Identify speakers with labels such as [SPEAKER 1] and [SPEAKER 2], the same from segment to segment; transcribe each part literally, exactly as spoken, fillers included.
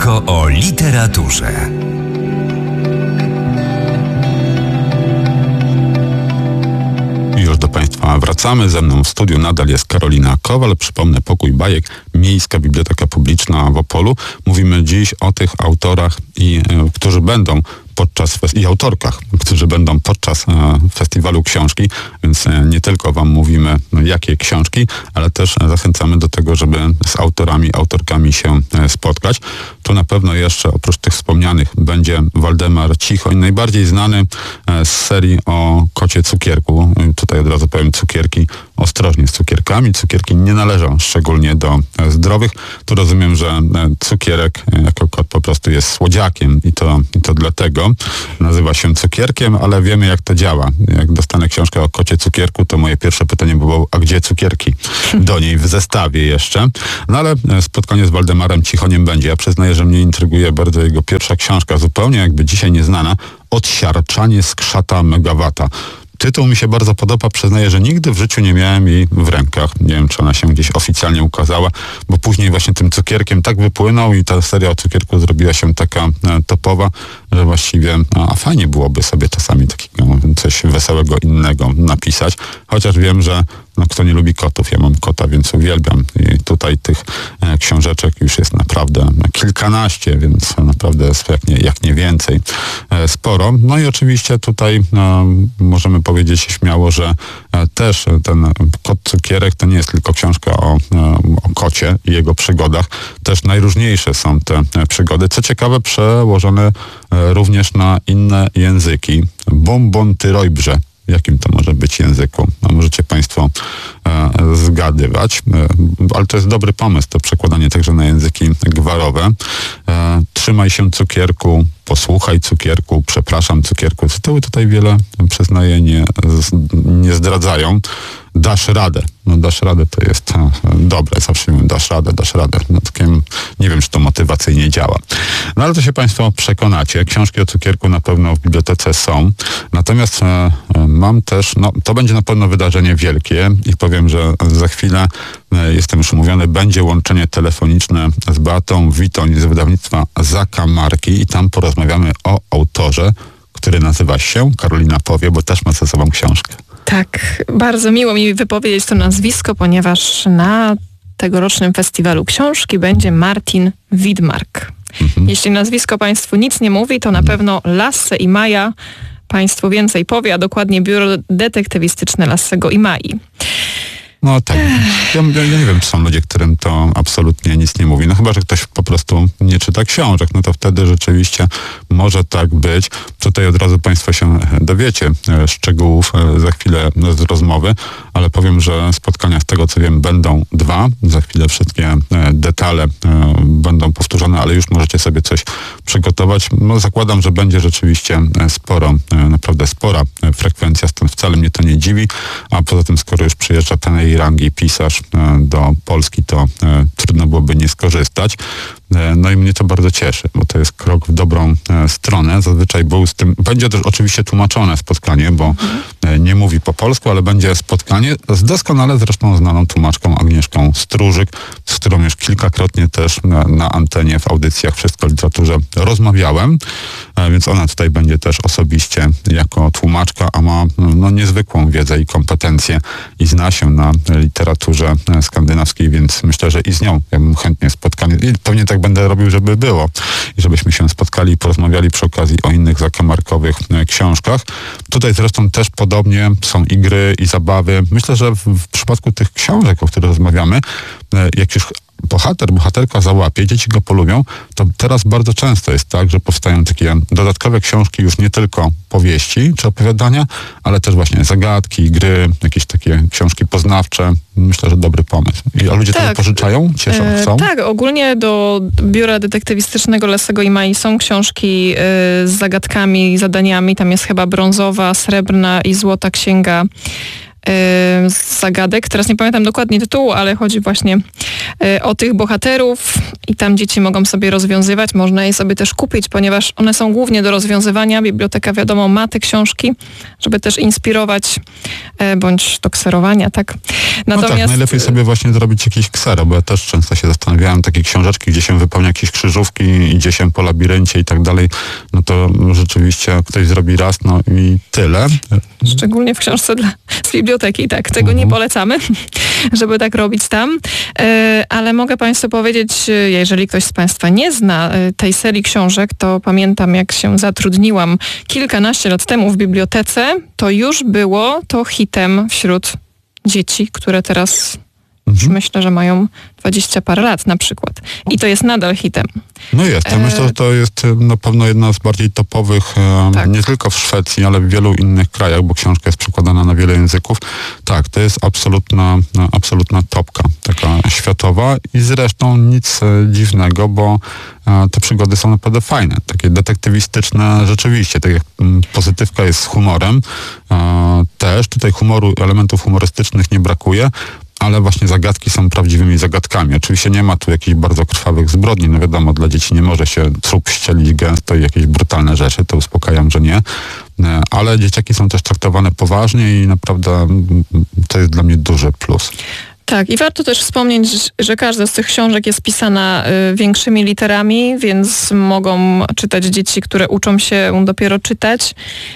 [SPEAKER 1] Wszystko o literaturze.
[SPEAKER 2] Już do Państwa wracamy. Ze mną w studiu nadal jest Karolina Kowal. Przypomnę, Pokój Bajek, Miejska Biblioteka Publiczna w Opolu. Mówimy dziś o tych autorach, i, y, którzy będą podczas i autorkach, którzy będą podczas e, festiwalu książki, więc e, nie tylko wam mówimy, no, jakie książki, ale też e, zachęcamy do tego, żeby z autorami, autorkami się e, spotkać. Tu na pewno jeszcze oprócz tych wspomnianych będzie Waldemar Cichoń, najbardziej znany e, z serii o kocie cukierku. E, tutaj od razu powiem, cukierki, ostrożnie z cukierkami. Cukierki nie należą szczególnie do e, zdrowych. Tu rozumiem, że e, cukierek e, jako kot po prostu jest słodziakiem i to, i to dlatego nazywa się cukierkiem, ale wiemy, jak to działa. Jak dostanę książkę o kocie cukierku, to moje pierwsze pytanie było, a gdzie cukierki? Do niej w zestawie jeszcze. No ale spotkanie z Waldemarem Cichoniem będzie. Ja przyznaję, że mnie intryguje bardzo jego pierwsza książka, zupełnie jakby dzisiaj nieznana, Odsiarczanie skrzata Megawata. Tytuł mi się bardzo podoba, przyznaję, że nigdy w życiu nie miałem jej w rękach. Nie wiem, czy ona się gdzieś oficjalnie ukazała, bo później właśnie tym cukierkiem tak wypłynął i ta seria o cukierku zrobiła się taka e, topowa, że właściwie a, a fajnie byłoby sobie czasami takiego coś wesołego innego napisać. Chociaż wiem, że no, kto nie lubi kotów, ja mam kota, więc uwielbiam. I tutaj tych e, książeczek już jest naprawdę kilkanaście, więc naprawdę jest jak nie, jak nie więcej. E, sporo. No i oczywiście tutaj e, możemy powiedzieć śmiało, że e, też ten Kot Cukierek to nie jest tylko książka o, e, o kocie i jego przygodach. Też najróżniejsze są te e, przygody. Co ciekawe, przełożone e, również na inne języki. Bonbon Tyrojbrze. Jakim to może być języku? No, możecie Państwo e, zgadywać, e, ale to jest dobry pomysł, to przekładanie także na języki gwarowe. E, trzymaj się cukierku, posłuchaj cukierku, przepraszam cukierku. Tytuły tutaj wiele, przyznaję, nie, nie zdradzają. Dasz radę. No dasz radę to jest e, dobre. Zawsze mówię, dasz radę, dasz radę. No, takim, nie wiem, czy to motywacyjnie działa. No ale to się Państwo przekonacie. Książki o cukierku na pewno w bibliotece są. Natomiast e, mam też, no to będzie na pewno wydarzenie wielkie i powiem, że za chwilę, e, jestem już umówiony, będzie łączenie telefoniczne z Beatą Witoń z wydawnictwa Zakamarki i tam porozmawiamy o autorze, który nazywa się, Karolina powie, bo też ma ze sobą książkę.
[SPEAKER 3] Tak, bardzo miło mi wypowiedzieć to nazwisko, ponieważ na tegorocznym festiwalu książki będzie Martin Widmark. Mhm. Jeśli nazwisko Państwu nic nie mówi, to na pewno Lasse i Maja Państwu więcej powie, a dokładnie Biuro Detektywistyczne Lassego i Mai.
[SPEAKER 2] No tak. Ja, ja nie wiem, czy są ludzie, którym to absolutnie nic nie mówi. No chyba, że ktoś po prostu nie czyta książek, no to wtedy rzeczywiście może tak być. Tutaj od razu Państwo się dowiecie szczegółów za chwilę z rozmowy, ale powiem, że spotkania z tego, co wiem, będą dwa. Za chwilę wszystkie detale będą powtórzone, ale już możecie sobie coś przygotować. No zakładam, że będzie rzeczywiście sporo, naprawdę spora frekwencja, stąd wcale mnie to nie dziwi, a poza tym, skoro już przyjeżdża ten rangi pisarz do Polski, to e, trudno byłoby nie skorzystać. E, no i mnie to bardzo cieszy, bo to jest krok w dobrą e, stronę. Zazwyczaj był z tym, będzie też oczywiście tłumaczone spotkanie, bo e, nie mówi po polsku, ale będzie spotkanie z doskonale zresztą znaną tłumaczką Agnieszką Stróżyk, z którą już kilkakrotnie też na, na antenie w audycjach Wszystko o literaturze rozmawiałem, e, więc ona tutaj będzie też osobiście jako tłumaczka, a ma no, niezwykłą wiedzę i kompetencje i zna się na literaturze skandynawskiej, więc myślę, że i z nią ja bym chętnie spotkanie i pewnie tak będę robił, żeby było i żebyśmy się spotkali i porozmawiali przy okazji o innych zakamarkowych książkach. Tutaj zresztą też podobnie są i gry, i zabawy. Myślę, że w, w przypadku tych książek, o których rozmawiamy, jak już bohater, bohaterka załapie, dzieci go polubią, to teraz bardzo często jest tak, że powstają takie dodatkowe książki, już nie tylko powieści czy opowiadania, ale też właśnie zagadki, gry, jakieś takie książki poznawcze. Myślę, że dobry pomysł. I, a ludzie
[SPEAKER 3] tak.
[SPEAKER 2] tego pożyczają? Cieszą
[SPEAKER 3] e,
[SPEAKER 2] są?
[SPEAKER 3] Tak, ogólnie do Biura Detektywistycznego Lassego i Mai są książki e, z zagadkami i zadaniami. Tam jest chyba brązowa, srebrna i złota księga zagadek. Teraz nie pamiętam dokładnie tytułu, ale chodzi właśnie o tych bohaterów i tam dzieci mogą sobie rozwiązywać. Można je sobie też kupić, ponieważ one są głównie do rozwiązywania. Biblioteka, wiadomo, ma te książki, żeby też inspirować bądź do kserowania, tak?
[SPEAKER 2] Natomiast... No tak, najlepiej sobie właśnie zrobić jakieś ksero, bo ja też często się zastanawiałem, takie książeczki, gdzie się wypełnia jakieś krzyżówki, idzie się po labiryncie i tak dalej, no to rzeczywiście ktoś zrobi raz, no i tyle.
[SPEAKER 3] Szczególnie w książce dla, z biblioteki, tak, tego mhm. nie polecamy, żeby tak robić tam, ale mogę Państwu powiedzieć, jeżeli ktoś z Państwa nie zna tej serii książek, to pamiętam, jak się zatrudniłam kilkanaście lat temu w bibliotece, to już było to hitem wśród dzieci, które teraz już mhm. myślę, że mają dwadzieścia parę lat na przykład. I to jest nadal hitem.
[SPEAKER 2] No jest. Ja myślę, że to jest na pewno jedna z bardziej topowych, tak. nie tylko w Szwecji, ale w wielu innych krajach, bo książka jest przekładana na wiele języków. Tak, to jest absolutna, absolutna topka, taka światowa i zresztą nic dziwnego, bo te przygody są naprawdę fajne, takie detektywistyczne rzeczywiście, tak jak pozytywka jest z humorem, też tutaj humoru, elementów humorystycznych nie brakuje, ale właśnie zagadki są prawdziwymi zagadkami. Oczywiście nie ma tu jakichś bardzo krwawych zbrodni, no wiadomo, dla dzieci nie może się trup ścielić gęsto i jakieś brutalne rzeczy, to uspokajam, że nie, ale dzieciaki są też traktowane poważnie i naprawdę to jest dla mnie duży plus.
[SPEAKER 3] Tak, i warto też wspomnieć, że każda z tych książek jest pisana y, większymi literami, więc mogą czytać dzieci, które uczą się dopiero czytać.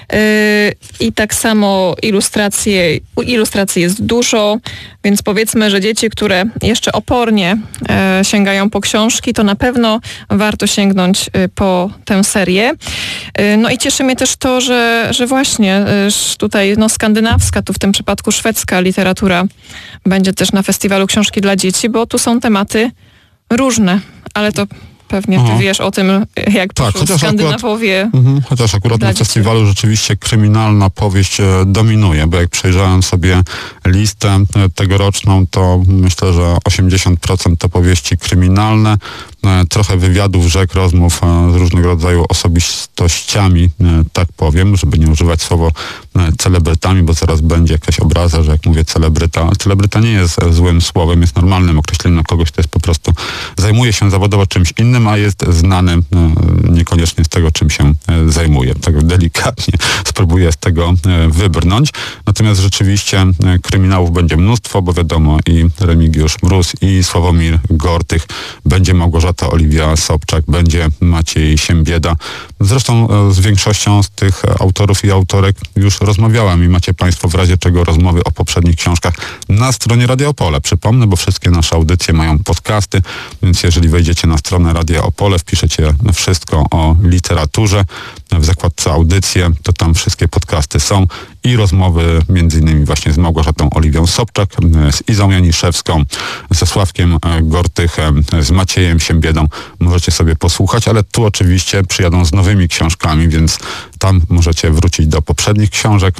[SPEAKER 3] Y, I tak samo ilustracje, ilustracji jest dużo, więc powiedzmy, że dzieci, które jeszcze opornie y, sięgają po książki, to na pewno warto sięgnąć y, po tę serię. Y, no i cieszy mnie też to, że, że właśnie y, tutaj no, skandynawska, tu w tym przypadku szwedzka literatura będzie też na Festiwalu Książki dla Dzieci, bo tu są tematy różne, ale to pewnie ty Aha. wiesz o tym, jak
[SPEAKER 2] tak,
[SPEAKER 3] chociaż Skandynawowie.
[SPEAKER 2] Akurat, mhm, chociaż akurat na festiwalu rzeczywiście kryminalna powieść e, dominuje, bo jak przejrzałem sobie listę e, tegoroczną, to myślę, że osiemdziesiąt procent to powieści kryminalne, e, trochę wywiadów, rzek, rozmów e, z różnego rodzaju osobistościami, e, tak powiem, żeby nie używać słowa e, celebrytami, bo zaraz będzie jakaś obraza, że jak mówię celebryta, celebryta nie jest e, złym słowem, jest normalnym określeniem na kogoś, kto jest po prostu, zajmuje się zawodowo czymś innym, a jest znany niekoniecznie z tego, czym się zajmuje. Tak delikatnie spróbuję z tego wybrnąć. Natomiast rzeczywiście kryminałów będzie mnóstwo, bo wiadomo i Remigiusz Mróz, i Sławomir Gortych, będzie Małgorzata Oliwia Sobczak, będzie Maciej Siembieda. Zresztą z większością z tych autorów i autorek już rozmawiałem i macie Państwo w razie czego rozmowy o poprzednich książkach na stronie Radia Opole. Przypomnę, bo wszystkie nasze audycje mają podcasty, więc jeżeli wejdziecie na stronę Radia Opole, wpiszecie wszystko o literaturze w zakładce audycje, to tam wszystkie podcasty są i rozmowy między innymi właśnie z Małgorzatą Oliwią Sobczak, z Izą Janiszewską, ze Sławkiem Gortychem, z Maciejem Siembiedą. Możecie sobie posłuchać, ale tu oczywiście przyjadą z nowymi książkami, więc tam możecie wrócić do poprzednich książek,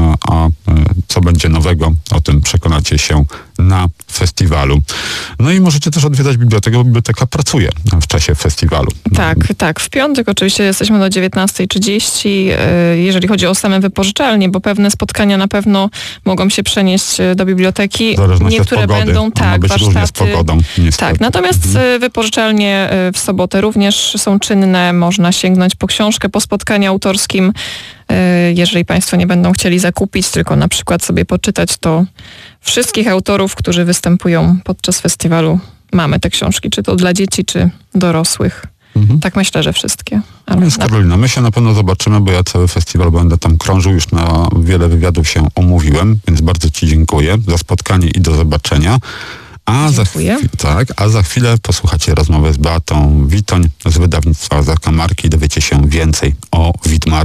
[SPEAKER 2] a co będzie nowego, o tym przekonacie się na festiwalu. No i możecie też odwiedzać bibliotekę, bo biblioteka pracuje w czasie festiwalu.
[SPEAKER 3] Tak, tak. W piątek oczywiście jesteśmy do dziewiętnasta trzydzieści, jeżeli chodzi o same wypożyczalnie, bo pewne spotkania na pewno mogą się przenieść do biblioteki. Niektóre będą, tak, warsztaty. Z pogodą, tak, natomiast mhm. wypożyczalnie w sobotę również są czynne, można sięgnąć po książkę, po spotkaniu autorskim. Jeżeli Państwo nie będą chcieli zakupić, tylko na przykład sobie poczytać, to wszystkich autorów, którzy występują podczas festiwalu, mamy te książki, czy to dla dzieci, czy dorosłych. Mhm. Tak myślę, że wszystkie.
[SPEAKER 2] Ale Więc na... Karolina, my się na pewno zobaczymy, bo ja cały festiwal będę tam krążył, już na wiele wywiadów się umówiłem, więc bardzo Ci dziękuję za spotkanie i do zobaczenia. A za, chwi- tak, a za chwilę posłuchacie rozmowy z Beatą Witoń z wydawnictwa Zakamarki i dowiecie się więcej o Widmarku.